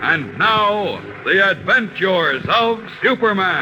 And now, the adventures of Superman.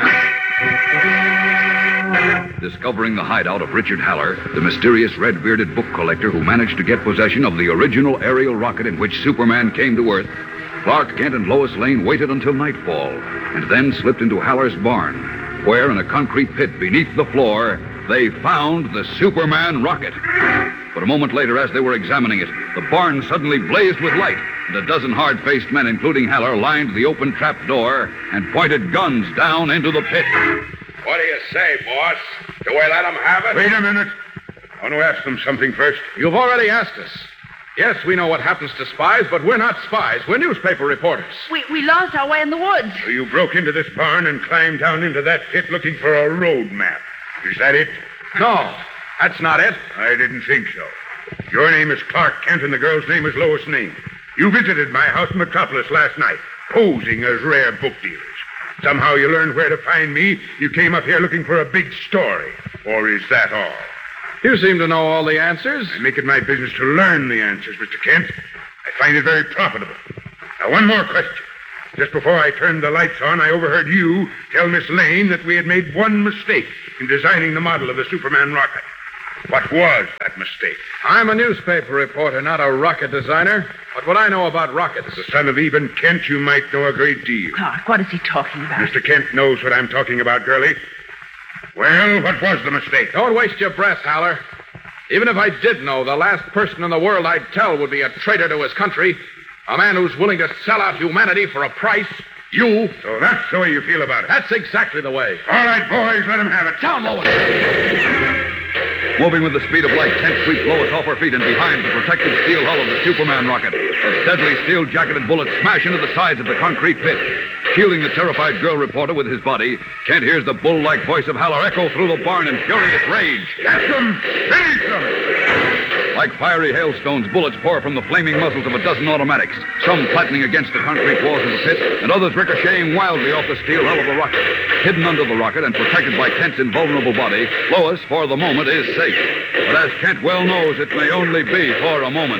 Discovering the hideout of Richard Haller, the mysterious red-bearded book collector who managed to get possession of the original aerial rocket in which Superman came to Earth, Clark Kent and Lois Lane waited until nightfall and then slipped into Haller's barn, where in a concrete pit beneath the floor, they found the Superman rocket. But a moment later, as they were examining it, the barn suddenly blazed with light, and a dozen hard-faced men, including Haller, lined the open trap door and pointed guns down into the pit. What do you say, boss? Do we let them have it? Wait a minute. I want to ask them something first. You've already asked us. Yes, we know what happens to spies, but we're not spies. We're newspaper reporters. We lost our way in the woods. So you broke into this barn and climbed down into that pit looking for a road map. Is that it? No, that's not it. I didn't think so. Your name is Clark Kent and the girl's name is Lois Lane. You visited my house in Metropolis last night, posing as rare book dealers. Somehow you learned where to find me. You came up here looking for a big story. Or is that all? You seem to know all the answers. I make it my business to learn the answers, Mr. Kent. I find it very profitable. Now, one more question. Just before I turned the lights on, I overheard you tell Miss Lane that we had made one mistake in designing the model of the Superman rocket. What was that mistake? I'm a newspaper reporter, not a rocket designer. But what I know about rockets... As the son of Eben Kent, you might know a great deal. Clark, what is he talking about? Mr. Kent knows what I'm talking about, girlie. Well, what was the mistake? Don't waste your breath, Haller. Even if I did know, the last person in the world I'd tell would be a traitor to his country. A man who's willing to sell out humanity for a price. You. So that's the way you feel about it. That's exactly the way. All right, boys, let him have it. Down, Lois. Moving with the speed of light, Kent sweeps Lois off her feet and behind the protective steel hull of the Superman rocket. A deadly steel-jacketed bullet smash into the sides of the concrete pit. Shielding the terrified girl reporter with his body, Kent hears the bull-like voice of Haller echo through the barn in furious rage. Catch them! Finish them! Like fiery hailstones, bullets pour from the flaming muzzles of a dozen automatics, some flattening against the concrete walls of the pit, and others ricocheting wildly off the steel hull of the rocket. Hidden under the rocket and protected by Kent's invulnerable body, Lois, for the moment, is safe. But as Kent well knows, it may only be for a moment.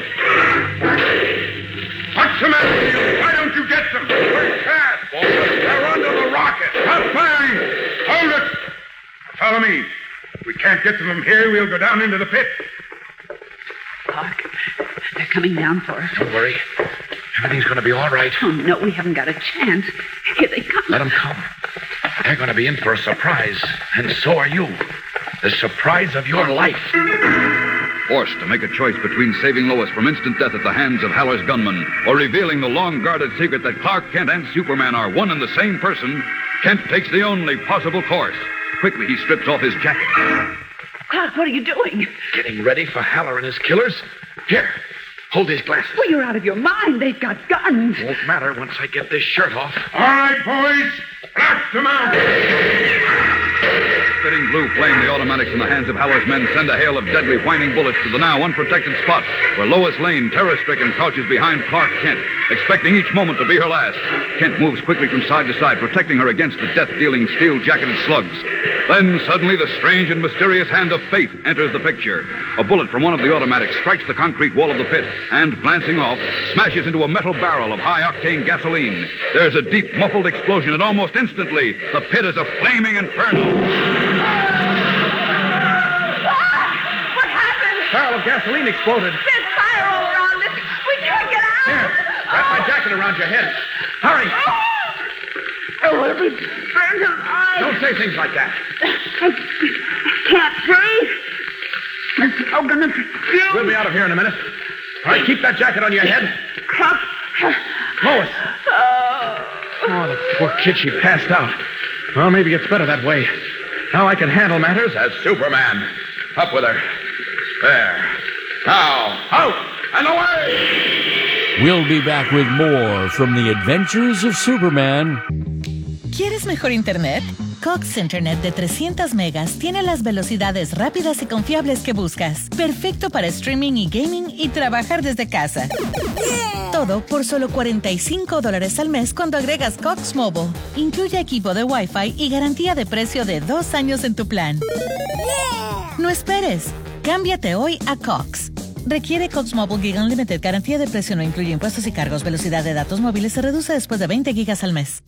What's the matter with you? Why don't you get them? We're fast, boys. They're under the rocket. Stop firing! Hold it! Follow me. If we can't get to them here, we'll go down into the pit. Clark, they're coming down for us. Don't worry. Everything's going to be all right. Oh, no, we haven't got a chance. Here they come. Let them come. They're going to be in for a surprise, and so are you. The surprise of your life. Forced to make a choice between saving Lois from instant death at the hands of Haller's gunmen or revealing the long-guarded secret that Clark Kent and Superman are one and the same person, Kent takes the only possible course. Quickly, he strips off his jacket. Clark, what are you doing? Getting ready for Haller and his killers? Here, hold these glasses. Well, you're out of your mind. They've got guns. Won't matter once I get this shirt off. All right, boys. Blast them out! Spitting blue flame, the automatics in the hands of Haller's men send a hail of deadly, whining bullets to the now unprotected spot where Lois Lane, terror-stricken, crouches behind Clark Kent, expecting each moment to be her last. Kent moves quickly from side to side, protecting her against the death-dealing, steel-jacketed slugs. Then, suddenly, the strange and mysterious hand of fate enters the picture. A bullet from one of the automatics strikes the concrete wall of the pit and, glancing off, smashes into a metal barrel of high-octane gasoline. There's a deep, muffled explosion, and almost instantly, the pit is a flaming inferno. What happened? Barrel of gasoline exploded. There's fire all around us. We can't get out. Here, wrap my jacket around your head. Hurry. Oh, we'll be burned alive. Don't say things like that. I can't breathe. It's all gonna fume. We'll be out of here in a minute. All right, keep that jacket on your head. Clark. Lois. Oh, the poor kid, she passed out. Well, maybe it's better that way. Now I can handle matters as Superman. Up with her. There. Now, out and away! We'll be back with more from the Adventures of Superman. ¿Quieres mejor internet? Cox Internet de 300 megas tiene las velocidades rápidas y confiables que buscas. Perfecto para streaming y gaming y trabajar desde casa. Todo por solo $45 al mes cuando agregas Cox Mobile. Incluye equipo de Wi-Fi y garantía de precio de 2 años en tu plan. No esperes. Cámbiate hoy a Cox. Requiere Cox Mobile Gig Unlimited. Garantía de precio no incluye impuestos y cargos. Velocidad de datos móviles se reduce después de 20 gigas al mes.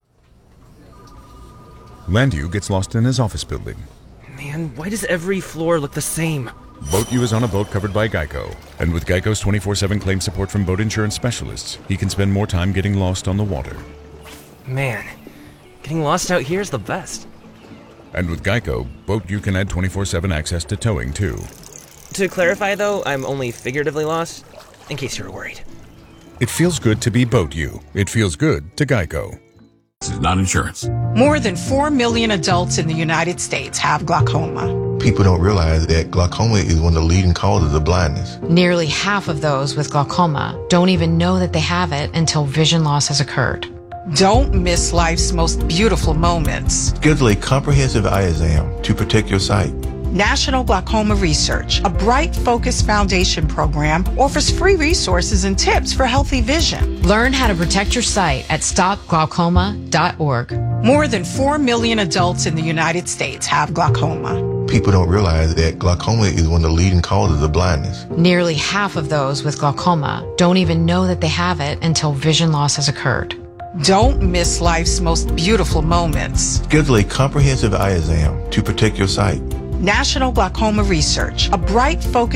Landu gets lost in his office building. Man, why does every floor look the same? Boat U is on a boat covered by Geico. And with Geico's 24/7 claim support from boat insurance specialists, he can spend more time getting lost on the water. Man, getting lost out here is the best. And with Geico, Boat U can add 24/7 access to towing, too. To clarify, though, I'm only figuratively lost, in case you were worried. It feels good to be Boat U. It feels good to Geico. This is not insurance. More than 4 million adults in the United States have glaucoma. People don't realize that glaucoma is one of the leading causes of blindness. Nearly half of those with glaucoma don't even know that they have it until vision loss has occurred. Don't miss life's most beautiful moments. Schedule a comprehensive eye exam to protect your sight. National Glaucoma Research, a Bright Focus Foundation program, offers free resources and tips for healthy vision. Learn how to protect your sight at stopglaucoma.org. More than 4 million adults in the United States have glaucoma. People don't realize that glaucoma is one of the leading causes of blindness. Nearly half of those with glaucoma don't even know that they have it until vision loss has occurred. Don't miss life's most beautiful moments. Schedule a comprehensive eye exam to protect your sight. National Glaucoma Research, a Bright Focus